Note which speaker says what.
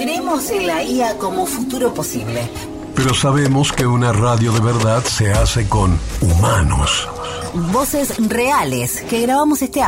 Speaker 1: Creemos en la IA como futuro posible.
Speaker 2: Pero sabemos que una radio de verdad se hace con humanos.
Speaker 1: Voces reales que grabamos este